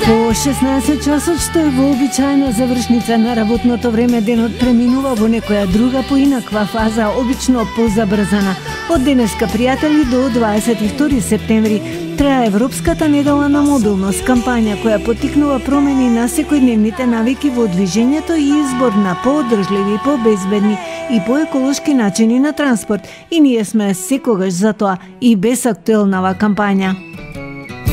По 16 часот, што е вообичаена завршница на работното време, денот преминува во некоја друга поинаква фаза, обично позабрзана. Од денеска, пријатели, до 22 септември трае Европската недела на мобилност, кампања која поттикнува промени на секојдневните навики во движењето и избор на поодржливи, побезбедни и поеколошки начини на транспорт. И ние сме секогаш за тоа и без актуелнава кампања.